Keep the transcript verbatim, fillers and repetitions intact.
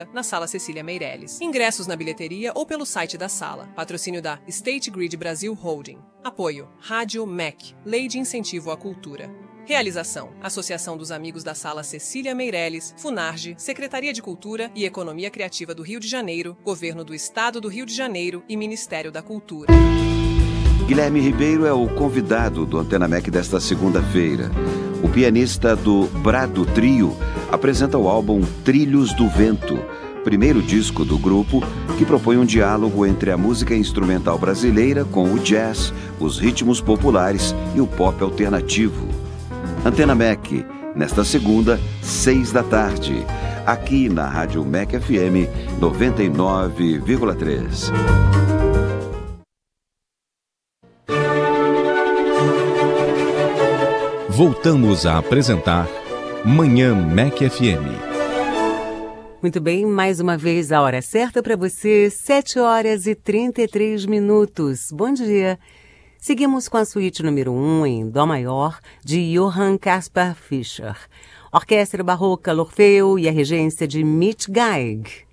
na Sala Cecília Meirelles. Ingressos na bilheteria ou pelo site da sala. Patrocínio da State Grid Brasil Holding. Apoio Rádio M E C, Lei de Incentivo à Cultura. Realização: Associação dos Amigos da Sala Cecília Meirelles, Funarge, Secretaria de Cultura e Economia Criativa do Rio de Janeiro, Governo do Estado do Rio de Janeiro e Ministério da Cultura. Guilherme Ribeiro é o convidado do Antena M E C desta segunda-feira. O pianista do Brado Trio apresenta o álbum Trilhos do Vento, primeiro disco do grupo que propõe um diálogo entre a música instrumental brasileira com o jazz, os ritmos populares e o pop alternativo. Antena M E C, nesta segunda, seis da tarde, aqui na Rádio M E C F M noventa e nove vírgula três. Voltamos a apresentar Manhã M E C F M. Muito bem, mais uma vez a hora certa para você, sete horas e trinta e três minutos. Bom dia. Seguimos com a suíte número um em Dó maior de Johann Caspar Fischer. Orquestra Barroca L'Orfeu e a regência de Mitch Geig.